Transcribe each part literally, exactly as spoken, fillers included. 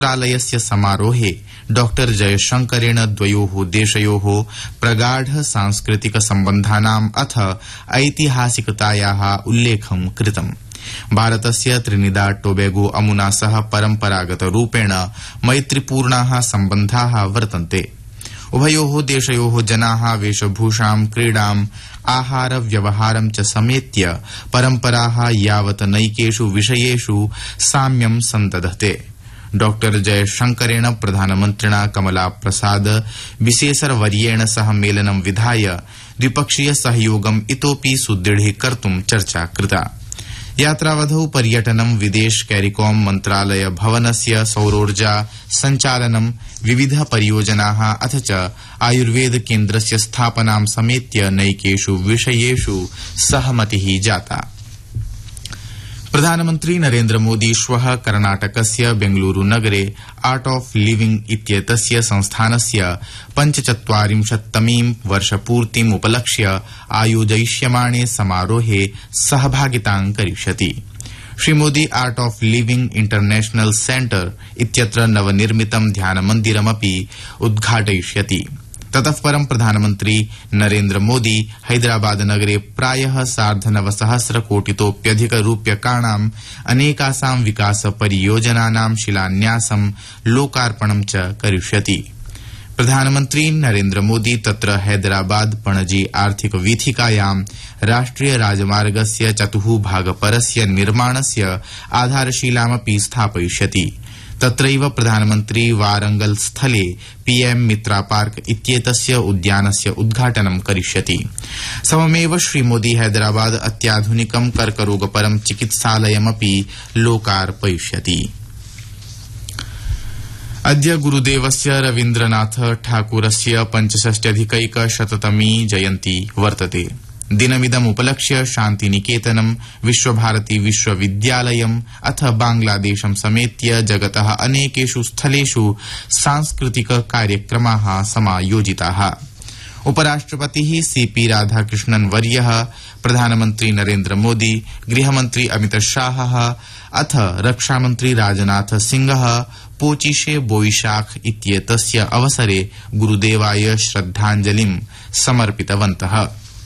मंत्रालयस्य समारोहे डॉक्टर जयशंकरेण द्वयोः देशयोः प्रगाढ सांस्कृतिक सम्बन्धानाम् अथ ऐतिहासिकतायाः उल्लेखं कृतम्। भारतस्य त्रिनिदाद टोबैगो अमुना सह परम्परागतरूपेण मैत्रीपूर्णाः सम्बन्धाः वर्तन्ते। उभयोः देशयोः जनाः वेशभूषां, क्रीडाम्, आहार व्यवहारं च समेत्य परम्पराः यावत् नैकेषु विषयेषु साम्यं सन्दधते। डॉक्टर जयशंकरेण प्रधानमन्त्रिणा कमला प्रसाद विशेषरवर्येण सह मेलनं विधाय द्विपक्षीय सहयोगम् इतोपि सुदृढीकर्तुं चर्चा कृता। यात्रावधौ पर्यटनं, विदेश कैरिकॉम मन्त्रालय भवनस्य सौरोर्जा सञ्चालनं, विविध परियोजनाः अथ च आयुर्वेद केन्द्रस्य स्थापनां समेत्य नैकेषु विषयेषु सहमतिः जाता। प्रधानमन्त्री नरेन्द्र मोदी श्वः कर्णाटकस्य बेंगलुरू नगरे आर्ट ऑफ लिविंग इत्येतस्य संस्थानस्य पञ्चचत्वारिंशत्तमीं वर्षपूर्तिम् उपलक्ष्य आयोजयिष्यमाणे समारोहे सहभागितां करिष्यति। Shri Modi art of living international centre इत्यत्र नवनिर्मितं ध्यानमन्दिरमपि उद्घाटयिष्यति। ततः परं प्रधानमन्त्री नरेन्द्र मोदी हैदराबाद नगरे प्रायः सार्धनवसहस्र कोटितोप्यधिक रूप्यकाणाम् अनेकासां विकास परियोजनानां शिलान्यासं, लोकार्पणं च करिष्यति। प्रधानमन्त्री नरेन्द्र मोदी तत्र हैदराबाद पणजी आर्थिक वीथिकायां राष्ट्रिय राजमार्गस्य चतुः भागपरस्य निर्माणस्य आधारशिलामपि स्थापयिष्यति। तत्रैव प्रधानमन्त्री वारंगल स्थले पीएम मित्रा पार्क इत्येतस्य उद्यानस्य उद्घाटनं करिष्यति। सममेव श्रीमोदी हैदराबाद अत्याधुनिकं कर्करोगपरं चिकित्सालयमपि लोकार्पयिष्यति। अद्य गुरुदेवस्य रवीन्द्रनाथ ठाकुरस्य पञ्चषष्ट्यधिकैकशततमी जयन्ती वर्तते। दिनमिदम् उपलक्ष्य शान्तिनिकेतनं, विश्वभारती विश्वविद्यालयम् अथ बांग्लादेशं समेत्य जगतः अनेकेषु स्थलेषु सांस्कृतिक कार्यक्रमाः समायोजिताः। उपराष्ट्रपतिः सीपी राधाकृष्णन् वर्यः, प्रधानमन्त्री नरेन्द्र मोदी, गृहमन्त्री अमित शाहः अथ रक्षामन्त्री राजनाथ सिंहः पोचिशे बोईशाख इत्येतस्य अवसरे गुरुदेवाय श्रद्धाञ्जलिं समर्पितवन्तः।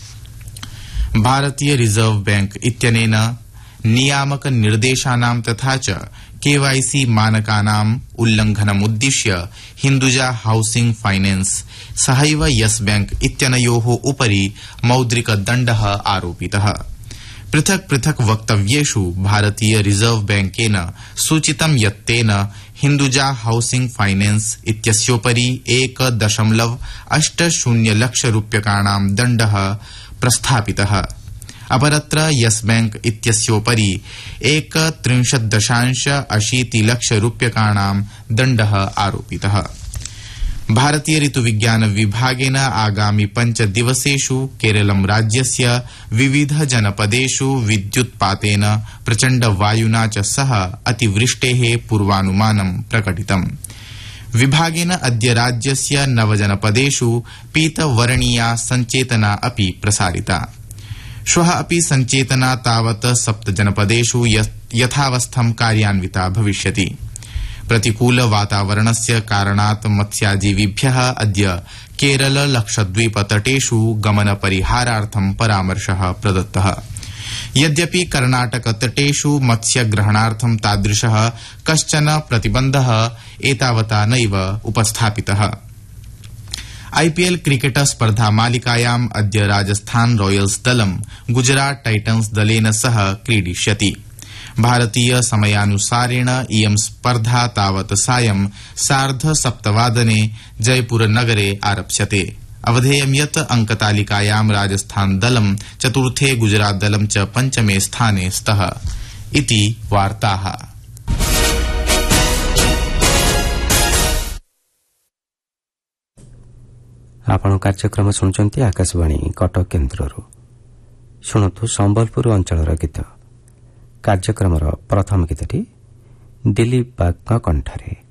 भारतीय रिजर्व बैंक इत्यनेन नियामक निर्देशानां तथा च केवाईसी मानकानाम् उल्लंघनमुद्दिश्य हिन्दुजा हाउसिंग फाइनेंस सहैव यस बैंक इत्यनयोः उपरि मौद्रिक दण्डः आरोपितः। पृथक् पृथक् वक्तव्येषु भारतीय रिजर्व बैंकेन सूचितं यत् तेन हिन्दुजा हाउसिंग फाइनेंस इत्यस्योपरि एक दशमलव अष्ट शून्य लक्ष रूप्यकाणां दण्डः प्रस्थापितः। अपरत्र यस बैंक इत्यस्योपरि एक त्रिंशत् दशांश अशीति लक्ष रूप्यकाणां दण्डः आरोपितः। भारतीय ऋतुविज्ञान विभागेन आगामि पंच दिवसेषु केरलं राज्यस्य विविध जनपदेषु विद्युत्पातेन, प्रचण्ड वायुना च सह अतिवृष्टेः पूर्वानुमानं प्रकटितम्। विभागेन अद्य राज्यस्य नवजनपदेषु पीतवर्णीया सञ्चेतना अपि प्रसारिता। श्वः अपि सञ्चेतना तावत् सप्तजनपदेषु यथावस्थं कार्यान्विता भविष्यति। प्रतिकूल वातावरणस्य कारणात् मत्स्याजीविभ्यः अद्य केरल लक्षद्वीप तटेषु गमन परिहारार्थं परामर्शः प्रदत्तः। यद्यपि कर्णाटक तटेषु मत्स्यग्रहणार्थं तादृशः कश्चन प्रतिबन्धः एतावता नैव उपस्थापितः। आईपीएल क्रिकेट स्पर्धा मालिकायाम् अद्य राजस्थान रॉयल्स दलं गुजरात टाइटन्स दलेन सह क्रीडिष्यति। भारतीय समयानुसारेण इयं स्पर्धा तावत् सायं सार्ध सप्तवादने जयपुर नगरे आरप्स्यते। अवधेयं यत् अंकतालिकायां राजस्थान दलं चतुर्थे, गुजरात दलं च पंचमे स्थाने स्तः इति वार्ताः। आपण कार्यक्रम शुणुचंती आकाशवाणी कटक केन्द्रରୁ। शुणतु संबलपुर अंचलर गीत। कार्यक्रमर प्रथम गीतटी दिलीप बागଙ୍କ କଣ୍ଠରେ।